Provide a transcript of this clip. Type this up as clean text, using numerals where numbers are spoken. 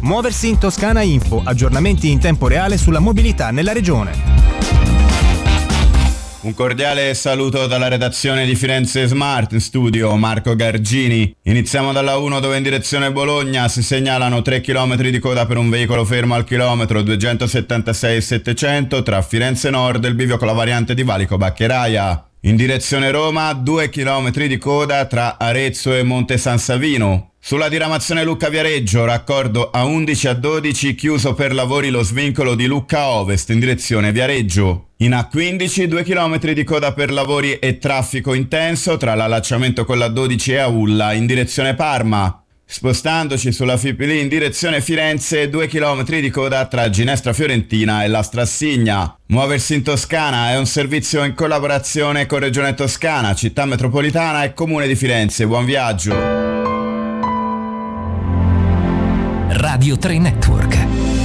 Muoversi in Toscana Info, aggiornamenti in tempo reale sulla mobilità nella regione. Un cordiale saluto dalla redazione di Firenze Smart, in studio Marco Gargini. Iniziamo dalla 1 dove in direzione Bologna si segnalano 3 km di coda per un veicolo fermo al chilometro 276,700 tra Firenze Nord e il bivio con la variante di Valico Baccheraia. In direzione Roma 2 km di coda tra Arezzo e Monte San Savino. Sulla diramazione Lucca-Viareggio, raccordo A11-A12 chiuso per lavori lo svincolo di Lucca Ovest in direzione Viareggio. In A15 2 km di coda per lavori e traffico intenso tra l'allacciamento con l'A12 e Aulla in direzione Parma. Spostandoci sulla Fipili in direzione Firenze 2 km di coda tra Ginestra Fiorentina e la Strassigna. Muoversi in Toscana è un servizio in collaborazione con Regione Toscana, Città Metropolitana e Comune di Firenze. Buon viaggio! Radio 3 Network.